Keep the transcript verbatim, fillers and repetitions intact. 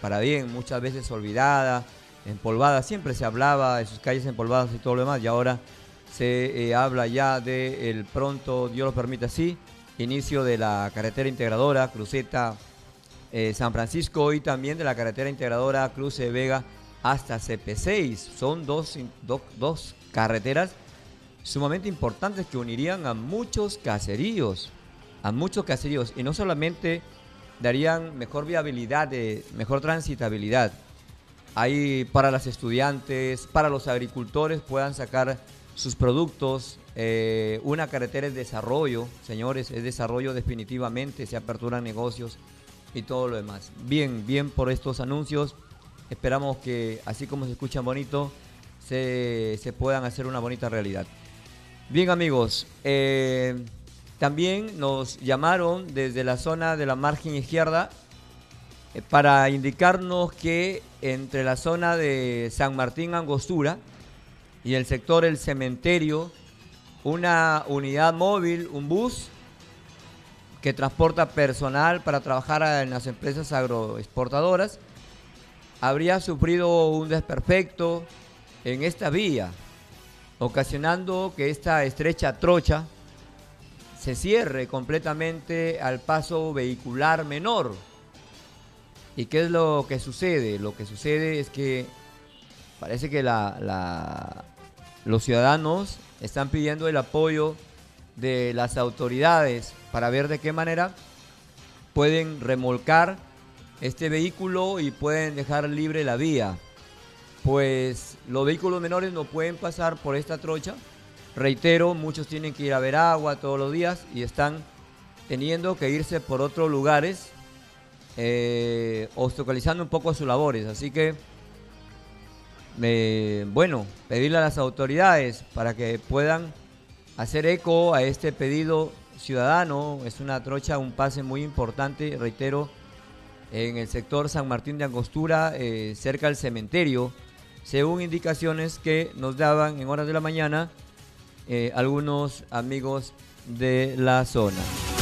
para bien, muchas veces olvidada, empolvada. Siempre se hablaba de sus calles empolvadas y todo lo demás, y ahora se eh, habla ya de el pronto, Dios lo permite así, inicio de la carretera integradora Cruceta eh, San Francisco, y también de la carretera integradora Cruce Vega hasta C P seis. Son dos, do, dos carreteras sumamente importantes que unirían a muchos caseríos, a muchos caseríos, y no solamente darían mejor viabilidad, de, mejor transitabilidad. Ahí para los estudiantes, para los agricultores puedan sacar sus productos. Eh, una carretera es desarrollo, señores, es desarrollo definitivamente, se aperturan negocios y todo lo demás. Bien, bien por estos anuncios. Esperamos que, así como se escuchan bonito, se, se puedan hacer una bonita realidad. Bien, amigos, eh, también nos llamaron desde la zona de la margen izquierda eh, para indicarnos que entre la zona de San Martín Angostura y el sector El Cementerio, una unidad móvil, un bus que transporta personal para trabajar en las empresas agroexportadoras, habría sufrido un desperfecto en esta vía, ocasionando que esta estrecha trocha se cierre completamente al paso vehicular menor. ¿Y qué es lo que sucede? Lo que sucede es que parece que la, la, los ciudadanos están pidiendo el apoyo de las autoridades para ver de qué manera pueden remolcar este vehículo y pueden dejar libre la vía. Pues los vehículos menores no pueden pasar por esta trocha. Reitero, muchos tienen que ir a ver agua todos los días y están teniendo que irse por otros lugares, eh, obstaculizando un poco sus labores. Así que, eh, bueno, pedirle a las autoridades para que puedan hacer eco a este pedido ciudadano. Es una trocha, un pase muy importante, reitero, en el sector San Martín de Angostura, eh, cerca del cementerio, según indicaciones que nos daban en horas de la mañana eh, algunos amigos de la zona.